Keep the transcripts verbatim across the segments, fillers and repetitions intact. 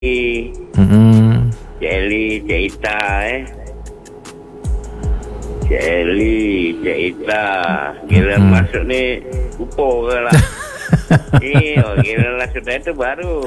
Mm-mm. Cik Eli, Cik Ita eh. Cik Eli, Cik Ita. Gila Mm-mm. masuk ni upo ke lah. Iyo, gila lah sudah itu baru.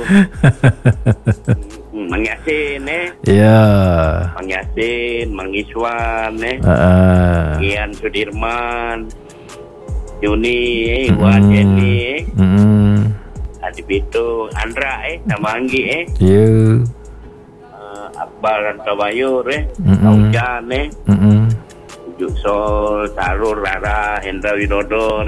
Mang Yasin eh. Ya. Mang Yasin, Mang Iswan eh. Uh, Ian Sudirman. Juni eh, Mm-mm. Wan Jenny eh. Mm-mm. Adi Pitu, Andra eh, sama Anggi eh. You. Uh, Akbar Rantabayur eh. Mm-mm. Kaujan eh. Mm-mm. Ujuk Sol, Tarur, Rara, Hendra Widodo,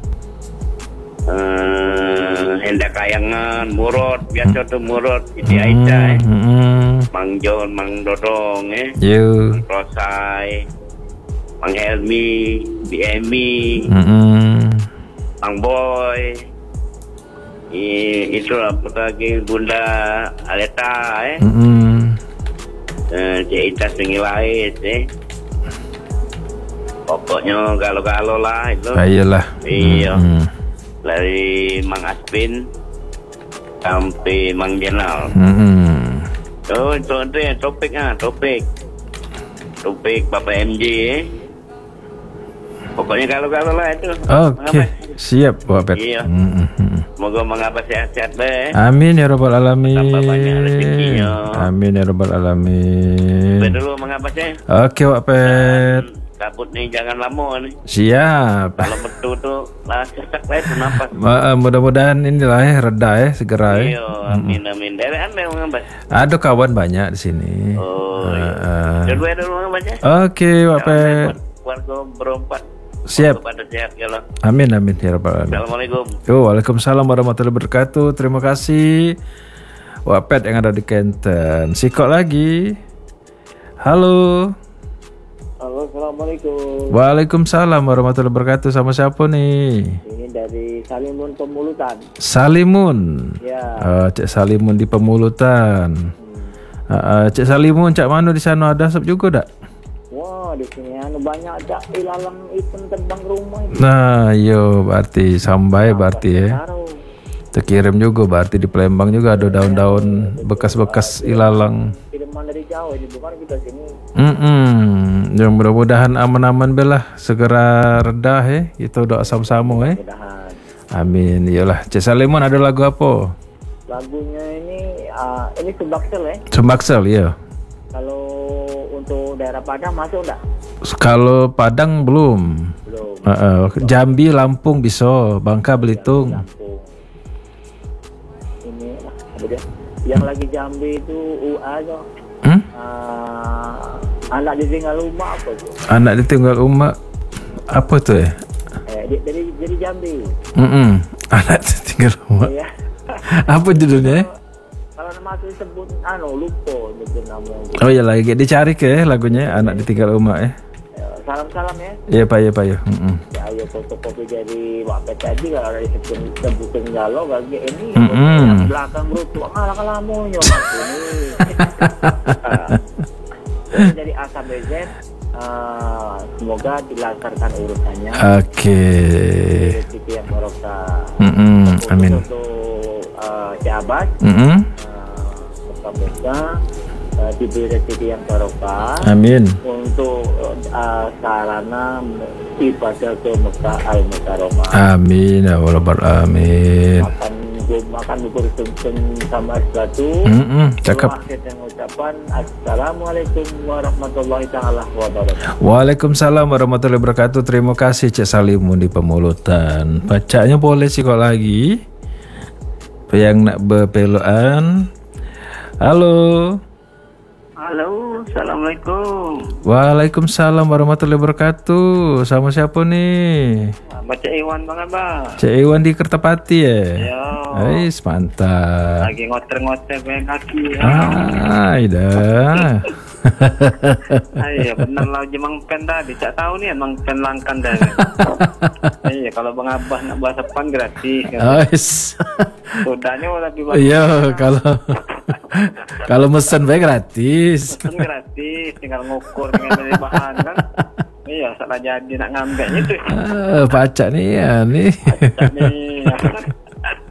uh, Hendra Kayangan, Murad, biasa tu Murad, Siti Aisyah, eh. Mm-mm. Mang John, Mang Dodong, eh. You. Mang Rosai, Mang Helmi, B Emi, Mm-mm. Mang Boy, I, itu apa lagi Bunda Aleta, eh. Mm-mm. Uh, Cik Ita Sengilais, eh. Pokoknya galau-galau lah itu. Ayolah. Iya. Mm-mm. Dari Mang Aspin sampai Mang Jenal. Mm-mm. Oh, itu ada topik ah, topik. Topik Bapak M J eh. Pokoknya galau-galau lah itu. Oke, siap Pak Pet. Iya. Mm-mm. Semoga mengapa sehat-sehat deh. Amin ya rabbal alamin. Tambah banyak rezekinya. Amin ya rabbal alamin. Sampai dulu mengapa sih? Oke Pak Pet. Kabut nih jangan lama nih. Siap. Kalau betul tuh lah sesak lah itu nafas. Ma- mudah-mudahan inilah ya reda ya segera ya. Iya, amin amin. Dari anda yang mengapa? Ada kawan banyak di sini. Oh, Uh, iya. uh. Dua dulu mengapa sih? Oke Pak Pet. Warga berempat. Siap. Pada sehat ya Allah. Amin amin ya rabbal alamin. Assalamualaikum. Oh, Waalaikumsalam warahmatullahi wabarakatuh. Terima kasih Wapet yang ada di Kenten. Sikok lagi. Halo. Halo, assalamualaikum. Waalaikumsalam warahmatullahi wabarakatuh. Sama siapa nih? Ini dari Salimun Pemulutan. Salimun. Ya. Oh, Cek Salimun di Pemulutan. Hmm. Uh, uh, Cek Salimun, cak mana di sana ada asap juga dak? Wah, di sini anu banyak cak ilalang ikan terbang rumah itu. Nah, yo berarti sampai berarti ya. Taruh. Terkirim juga berarti di Palembang juga ada daun-daun bekas-bekas ilalang. Kiriman dari Jawa itu bukan kita sini. Mm-mm. Yang mudah-mudahan aman-aman belah segera reda ya. Itu doa sama-sama ya. Mudahan. Amin. Iyalah. Cek Salimun ada lagu apa? Lagunya ini uh, ini Subaksel ya. Sumbaksel ya. Kalau untuk daerah Padang masuk enggak? Kalau Padang belum. Belum. Uh, uh, Jambi, Lampung bisa, Bangka, Belitung. Lampung. Ini apa dia? Yang lagi Jambi itu U A tuh. Hmm? Uh, anak ditinggal rumah apa tuh? Anak ditinggal umat apa tuh ya? Eh, di- dari dari Jambi. Mm-mm. Anak ditinggal umat. Iya. Apa judulnya? Kalau nama itu disebut anu lupa nyebut nama. Oh ya lagi dicari ke lagunya Anak Ditinggal Umat ya. Eh, Salam-salam ya. Iya pak ya pak ya. Mm-mm. Ya ayo fotokopi dari Wapet tadi kalau ada disebut sebutin galau bagi ini. Mm-mm. Yang belakang rutu ngalah kalamunya mas ini. Ini dari A sampai Z. Uh, semoga dilancarkan urusannya. Oke. Rezeki yang barokah. Mm-mm. Untuk- Amin. Untuk uh, Syahbaz, Mm-mm. uh, moga-moga uh, diberi rezeki yang barokah Amin. untuk uh, sarana ibadah ke Mekah Al Mukarramah. Amin ya rabbal alamin. Makan makan bubur sum-sum sama es batu. Mm-mm. Cakep. Akhir dengan ucapan Assalamualaikum warahmatullahi taala wabarakatuh. Waalaikumsalam warahmatullahi wabarakatuh. Terima kasih Cek Salimun di Pemulutan. Bacanya boleh sih kok lagi. Yang nak berpeluan. Halo. Halo, assalamualaikum. Waalaikumsalam warahmatullahi wabarakatuh. Sama siapa nih? Baca Iwan bang abah. Cek Iwan di Kertapati ya? Ya. Ais mantap. Lagi ngoter-ngoter pengen kaki. Ah, dah. Iya bener lah jemang pen tadi. Cak tahu nih emang pen langkan dah. Iya kalau bang abah nak bahasa pan gratis. Ais. Sudahnya lagi bahasa. Iya kalau kalau mesen baik gratis. Pesen gratis, tinggal ngukur dengan dari bahan kan. Iya, salah jadi nak ngambilnya tuh. Ah, pacak nih ya nih. Nih.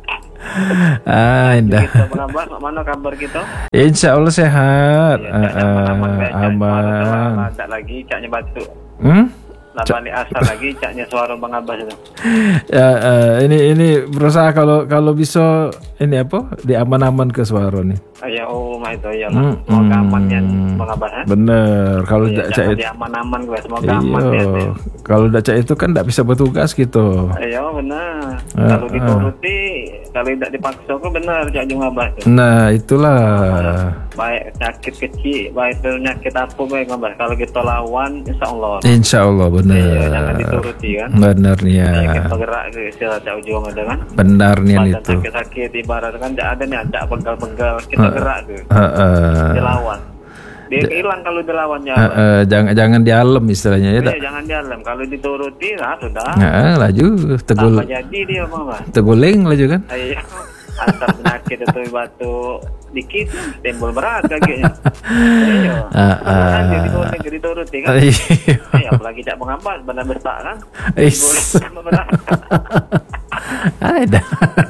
Ah, indah. Kita Bang Abbas, mana kabar kita? Insya Allah sehat. Ya, Ah, caknya aman-aman, ah, kayak cak suara tu lah, aman. ada lagi caknya batuk. Hmm? Lah balik asal lagi caknya suara Bang Abbas itu. Ya, eh, ini ini berusaha kalau kalau bisa ini apa diaman-aman ke suara nih. Ah, ya oh mah itu ya Hmm, lah. Semoga hmm. aman ya Bang Abbas. Eh? Bener. Kalau Ya, dak cak jangan itu, dia aman-aman gue, semoga aman ya. iya. Kalau dak cak itu kan tidak bisa bertugas gitu. Iya benar. Ah, Kalau dituruti, kalau tidak dipaksa kok benar cak Bang Abbas. tu. Nah itulah. Baik sakit kecil, baik penyakit apa baik Bang Abbas. Kalau kita lawan, insya Allah. Insya Allah Iya, bener. jangan dituruti kan. Bener nih ya. Ya, kita gerak ke istilah cak ujung ada kan. Benar nih Badan itu. sakit-sakit ibarat kan tak ada nih cak pegal-pegal kita gerak ke. Heeh. Dilawan. Dia hilang kalau dilawan ya. Heeh, jangan jangan di alam istilahnya ya. Iya, Tak? jangan dialam. Kalau dituruti, nah sudah. Heeh, laju tegul Apa jadi dia Bang Abbas? teguling laju kan. Ayo, antar penyakit itu batu dikit timbul berat kakinya. Ayo, Ah, ah. kan dia dituruti, dituruti kan. Iya. Ayo, apalagi cak Bang Abbas, benar besar kan. Is. Timbul berat. Ada.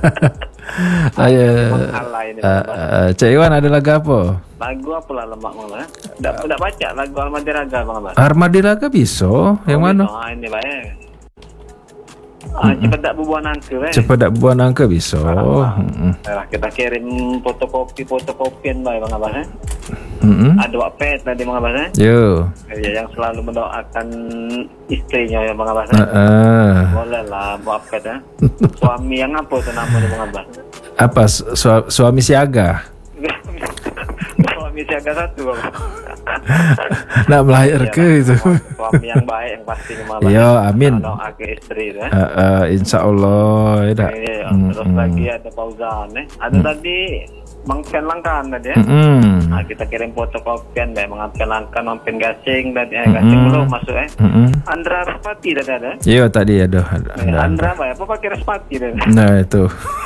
Ayo. Mengalah ini. Eh, eh, Cik Iwan ada lagu apa? Lagu apa lah lemak malah? Tidak tidak baca lagu Almadi Raga Bang Abbas. Armadi laga bisa. Yang mana? Ah ini baik. Ah cepat tak bubuan angke eh. Cepat dak buat angka bisa. Heeh. Nah, kita kirim fotokopi fotokopian baik Bang Abbas eh. Heeh. Ada wak pet tadi Bang Abbas eh. Yo. Ya, yang selalu mendoakan istrinya ya Bang Abbas. Eh? Heeh. Boleh lah buat pet eh. Suami yang apa tuh namanya Bang Abbas? Apa su- suami siaga? Suami siaga satu Bang. Nak melahirkan itu. Suami yang baik yang pasti malah. Iya, amin. Doa ke istri itu eh. Eh, eh, insya Allah ya dak. Iya, Mm, terus mm. lagi ada Fauzan eh. Ada tadi Mang Pen Langkan tadi ya. Mm-mm. Nah, kita kirim fotokopian baik Mang Pen Langkan, Mang Pen Gasing dan eh, Gasing belum masuk eh. Mm-mm. Andra Respati tadi ada. Iya tadi ada. ada, Eh, ada. Andra apa ya? Apa pakai Respati dan Nah itu.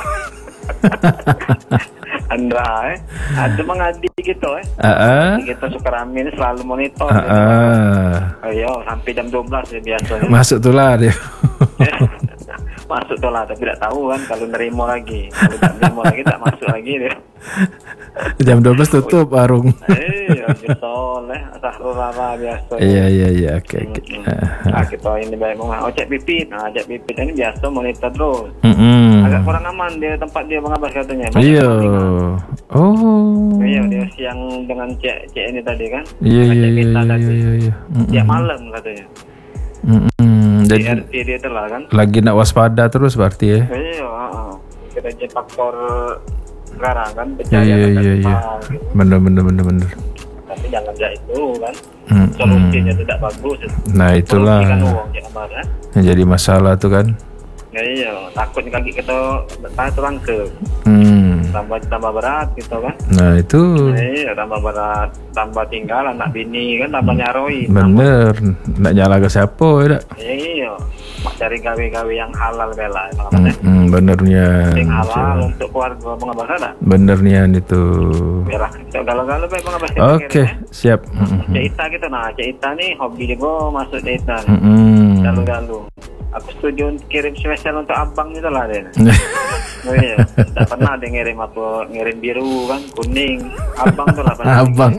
Andra eh. Ada mengadi gitu eh. Ah, Kita suka ramin selalu monitor. ah, ah. Ayo sampai jam dua belas ya biasanya. Masuk tuh lah dia. Masuk tuh lah, tapi tidak tahu kan kalau nerimo lagi. Kalau tak nerimo lagi tak masuk lagi dia. Jam dua belas tutup warung. Eh, rajin soleh, sahrul lama biasa. Iya iya iya oke oke. Nah, kita ini baik mau oh cek pipit. Nah, cek pipit ini biasa monitor terus. Mm-mm. Agak kurang aman dia tempat dia Bang Abbas katanya. Banyak Iya. sampingan. Oh. Iya, dia siang dengan cek cek ini tadi kan. Iya iya Cek iya pita iya tadi. iya iya. Tiap Mm-mm. malam katanya. Mm-mm. Di Jadi R T dia itu lah kan. lagi nak waspada terus berarti ya. Iya, heeh. Kita jadi faktor sekarang kan Iya percaya iya akan iya iya. Jepang, gitu. Bener bener bener bener. Tapi jangan ya itu kan. Mm-mm. Solusinya tidak bagus. Nah itulah Solusikan uang jangan marah. yang jadi masalah tuh kan. Ya iya, takutnya kaki kita tak terang ke Hmm. tambah tambah berat gitu kan. Nah itu Iya, tambah berat, tambah tinggal anak bini kan tambah nyaroi. bener. Nak nyala ke siapa ya dak? Iya, mak cari gawe-gawe yang halal bela, Bang Abbas. Mm, benernya. Yang halal untuk keluarga Bang Abbas ada. Benernya itu. Biarlah, galau-galau baik Bang Abbas. Oke, siap. Mm-mm. Cik Ita gitu, nah Cik Ita nih hobi juga masuk Cik Ita. Mm-mm. Galau-galau. Aku setuju untuk kirim spesial untuk abang gitu lah dia. Oh iya, tak pernah dia ngirim apa, ngirim biru kan, kuning, abang tuh lah. pernah. Abang.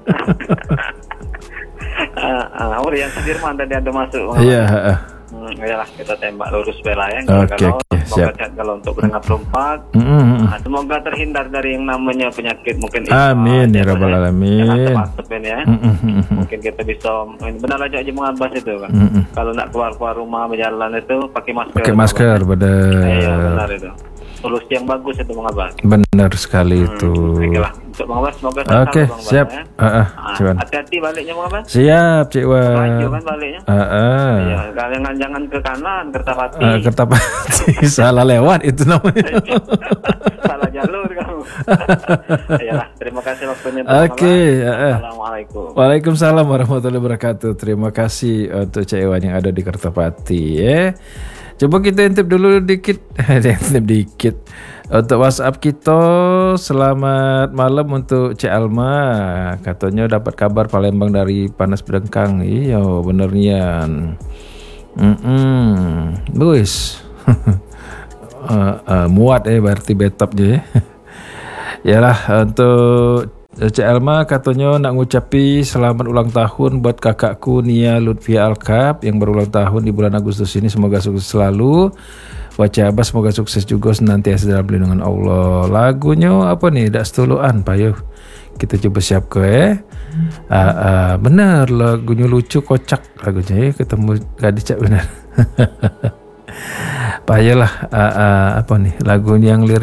Ah, ah, oh yang Sudirman tadi ada masuk. Iya, heeh. Hmm, iyalah kita tembak lurus bela ya. Oke, Kalau oke, semoga siap. sehat kalau untuk berangkat lompat. Mm-mm. Nah, semoga terhindar dari yang namanya penyakit mungkin. Amin ya ispa, rabbal jangan- alamin. Jangan terpaksa ini ya. Mm-mm. Mungkin kita bisa benar aja aja mengabas itu kan. Mm-mm. Kalau nak keluar keluar rumah berjalan itu pakai masker. Pakai masker, Iya bener. benar itu. Solusi yang bagus itu mengabas. Bener sekali itu. Oke lah untuk mengabas semoga sehat Oke, Bang Abbas, siap. ya. Heeh, Ah, Ciwan. hati-hati baliknya mengabas. Siap, Cik Maju Wan. kan baliknya. Heeh. Iya, jangan jangan ke kanan Kertapati. Eh, Kertapati salah lewat itu namanya. Salah jalur kamu. Iyalah, terima kasih waktunya. Bang Oke, Abbas. heeh. Assalamualaikum. Waalaikumsalam warahmatullahi wabarakatuh. Terima kasih untuk Cik Iwan yang ada di Kertapati ya. Coba kita intip dulu dikit. Intip dikit. Untuk WhatsApp kita, selamat malam untuk Cik Alma. Katanya dapat kabar Palembang dari Panas Berdengkang. Iya, benernya. Mm-mm. Luis. uh, uh, muat eh berarti betap je. Yalah untuk Cik Elma katanya nak ngucapi selamat ulang tahun buat kakakku Nia Lutfia Alkap yang berulang tahun di bulan Agustus ini. Semoga sukses selalu. Wajah Abah semoga sukses juga senantiasa dalam lindungan Allah. Lagunya apa nih? Dak setuluan payuh. Kita coba siap ke eh. Uh, uh, benar lagunya lucu kocak lagunya ya. Ketemu gadis cak benar. Payahlah uh, uh, apa nih lagunya yang lirik